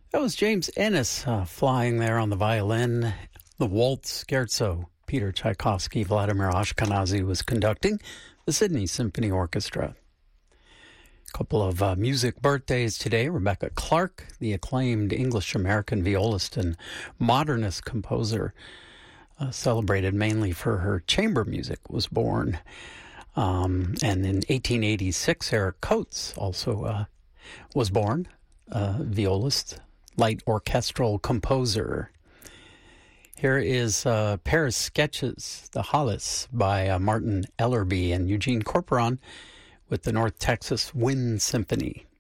That was James Ennis flying there on the violin. The Waltz Scherzo, Peter Tchaikovsky, Vladimir Ashkenazy was conducting. The Sydney Symphony Orchestra. A couple of music birthdays today. Rebecca Clark, the acclaimed English-American violist and modernist composer, celebrated mainly for her chamber music, was born. And in 1886, Eric Coates also was born, violist, light orchestral composer. Here is Paris Sketches, The Hollis by Martin Ellerby and Eugene Corporon with the North Texas Wind Symphony.